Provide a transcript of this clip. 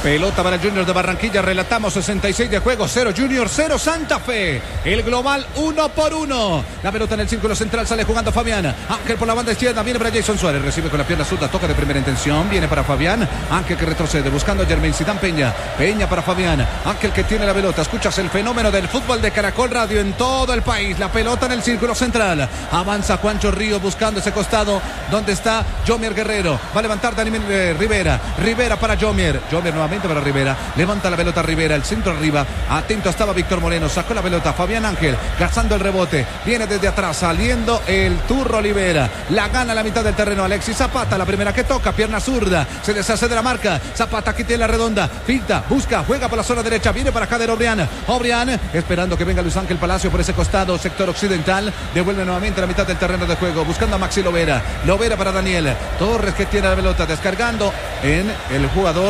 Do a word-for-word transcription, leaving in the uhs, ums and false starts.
Pelota para el Junior de Barranquilla, relatamos sesenta y seis de juego, cero Junior, cero Santa Fe. El global uno por uno. La pelota en el círculo central, sale jugando Fabián. Ángel por la banda izquierda, viene para Jason Suárez, recibe con la pierna zurda, toca de primera intención, viene para Fabián. Ángel que retrocede, buscando a Jermain Zidane Peña. Peña para Fabián. Ángel que tiene la pelota, escuchas el fenómeno del fútbol de Caracol Radio en todo el país. La pelota en el círculo central. Avanza Juancho Río buscando ese costado donde está Jomier Guerrero. Va a levantar Daniel eh, Rivera. Rivera para Jomier. Jomier nuevamente para Rivera, levanta la pelota Rivera, el centro arriba, atento estaba Víctor Moreno, sacó la pelota Fabián Ángel, cazando el rebote, viene desde atrás, saliendo el Turro Olivera, la gana a la mitad del terreno Alexis Zapata, la primera que toca, pierna zurda, se deshace de la marca, Zapata aquí tiene la redonda, finta, busca, juega por la zona derecha, viene para Jader Obrián, Obrián, esperando que venga Luis Ángel Palacio por ese costado, sector occidental, devuelve nuevamente a la mitad del terreno de juego, buscando a Maxi Lovera, Lovera para Daniel, Torres que tiene la pelota, descargando en el jugador